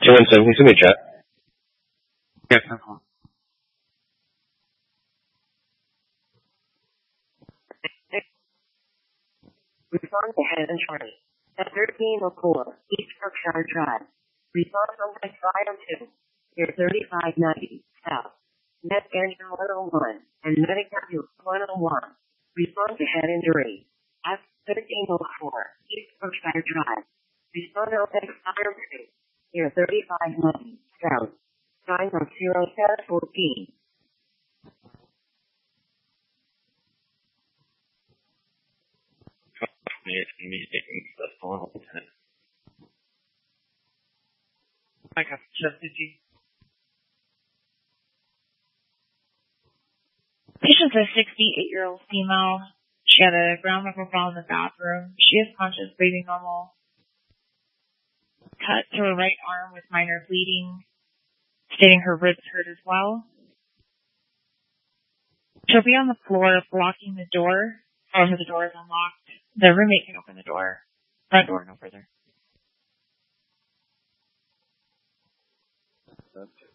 请问陈红是美娟？ Yes, I'm home. Respond to Head and Charlie at 1304 East Berkshire Drive. Respond on West 502 near 3590 South. Med Engine 101 and Medicare 101. Respond to head injury at 1304 East Berkshire Drive. Respond on West 502 near 3590 South. Time of 0714. Me taking the phone lieutenant. I got custody. Patient's a 68-year-old female. She had a ground level fall in the bathroom. She is conscious, breathing normal. Cut to her right arm with minor bleeding, stating her ribs hurt as well. She'll be on the floor blocking the door. However, the door is unlocked. The roommate can open the door. Front door, no further. That's